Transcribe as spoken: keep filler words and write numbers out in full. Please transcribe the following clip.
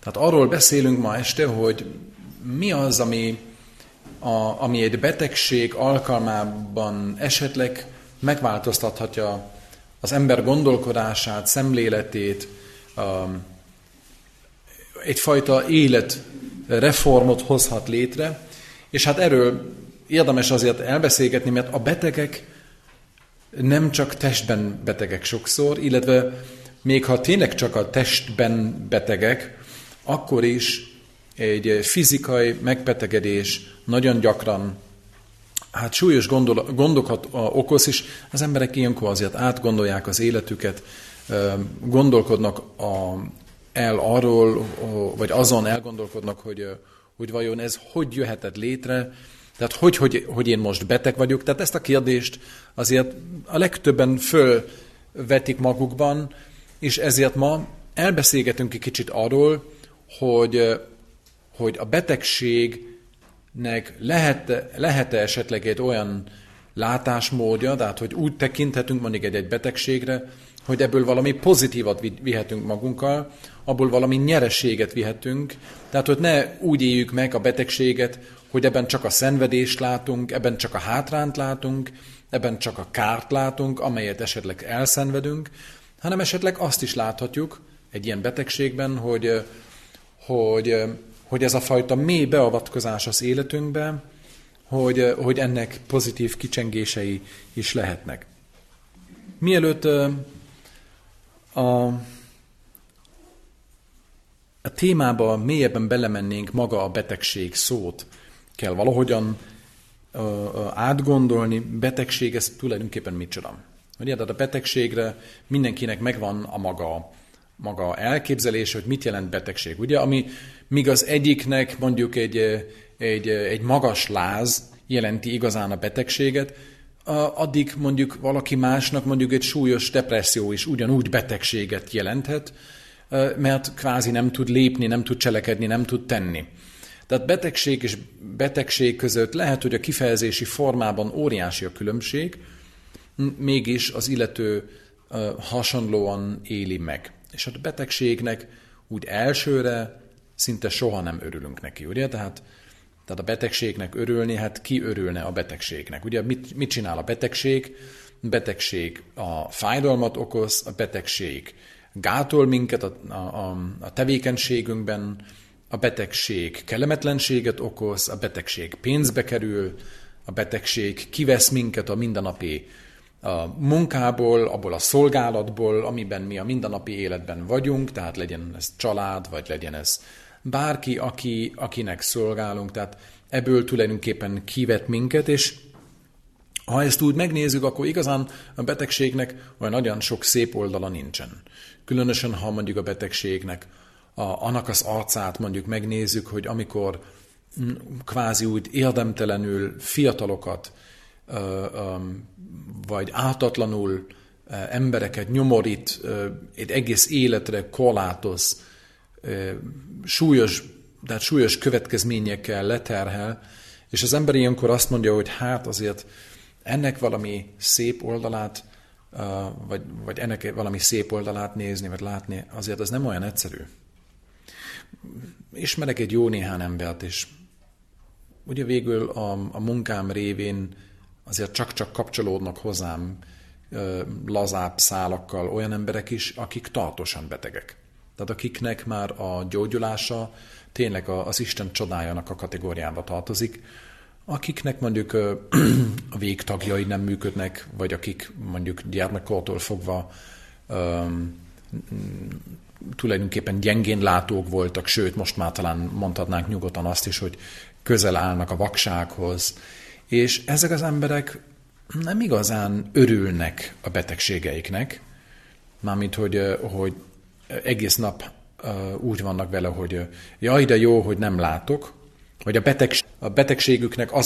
Tehát arról beszélünk ma este, hogy mi az, ami, a, ami egy betegség alkalmában esetleg megváltoztathatja az ember gondolkodását, szemléletét, egyfajta életreformot hozhat létre, és hát erről érdemes azért elbeszélgetni, mert a betegek nem csak testben betegek sokszor, illetve még ha tényleg csak a testben betegek, akkor is egy fizikai megbetegedés nagyon gyakran hát súlyos gondol, gondokat okoz, és az emberek ilyenkor azért átgondolják az életüket, gondolkodnak a, el arról, vagy azon elgondolkodnak, hogy, hogy vajon ez hogy jöhetett létre, tehát hogy, hogy, hogy én most beteg vagyok. Tehát ezt a kérdést azért a legtöbben fölvetik magukban, és ezért ma elbeszélgetünk egy kicsit arról, hogy, hogy a betegségnek lehet, lehet-e esetleg egy olyan látásmódja, tehát hogy úgy tekinthetünk mondjuk egy-egy betegségre, hogy ebből valami pozitívat vihetünk magunkkal, abból valami nyereséget vihetünk, tehát hogy ne úgy éljük meg a betegséget, hogy ebben csak a szenvedést látunk, ebben csak a hátrányt látunk, ebben csak a kárt látunk, amelyet esetleg elszenvedünk, hanem esetleg azt is láthatjuk egy ilyen betegségben, hogy, hogy, hogy ez a fajta mély beavatkozás az életünkbe, hogy, hogy ennek pozitív kicsengései is lehetnek. Mielőtt a, a témába mélyebben belemennénk, maga a betegség szót kell valahogyan ö, ö, átgondolni. Betegség, ez tulajdonképpen micsoda? Ugye, tehát a betegségre mindenkinek megvan a maga, maga elképzelése, hogy mit jelent betegség. Ugye, ami míg az egyiknek mondjuk egy, egy, egy magas láz jelenti igazán a betegséget, addig mondjuk valaki másnak mondjuk egy súlyos depresszió is ugyanúgy betegséget jelenthet, mert kvázi nem tud lépni, nem tud cselekedni, nem tud tenni. Tehát betegség és betegség között lehet, hogy a kifejezési formában óriási a különbség, mégis az illető hasonlóan éli meg. És a betegségnek úgy elsőre szinte soha nem örülünk neki, ugye? Tehát, tehát a betegségnek örülni, hát ki örülne a betegségnek? Ugye mit, mit csinál a betegség? A betegség a fájdalmat okoz, a betegség gátol minket a, a, a tevékenységünkben, a betegség kellemetlenséget okoz, a betegség pénzbe kerül, a betegség kivesz minket a mindennapi a munkából, abból a szolgálatból, amiben mi a mindennapi életben vagyunk, tehát legyen ez család, vagy legyen ez bárki, aki, akinek szolgálunk, tehát ebből tulajdonképpen kivet minket, és ha ezt úgy megnézzük, akkor igazán a betegségnek olyan nagyon sok szép oldala nincsen. Különösen, ha mondjuk a betegségnek a, annak az arcát mondjuk megnézzük, hogy amikor kvázi úgy érdemtelenül fiatalokat, vagy ártatlanul embereket nyomorít, egy egész életre korlátoz, súlyos, tehát súlyos következményekkel leterhel, és az ember ilyenkor azt mondja, hogy hát azért ennek valami szép oldalát, vagy, vagy ennek valami szép oldalát nézni, vagy látni, azért az nem olyan egyszerű. Ismerek egy jó néhány embert, és ugye végül a, a munkám révén azért csak-csak kapcsolódnak hozzám ö, lazább szálakkal olyan emberek is, akik tartósan betegek. Tehát akiknek már a gyógyulása tényleg az Isten csodájának a kategóriába tartozik, akiknek mondjuk ö, a végtagjai nem működnek, vagy akik mondjuk gyermekkortól fogva ö, tulajdonképpen gyengén látók voltak, sőt, most már talán mondhatnánk nyugodtan azt is, hogy közel állnak a vaksághoz, és ezek az emberek nem igazán örülnek a betegségeiknek, mármint, hogy, hogy egész nap úgy vannak vele, hogy jaj, de jó, hogy nem látok, vagy a, beteg, a betegségüknek az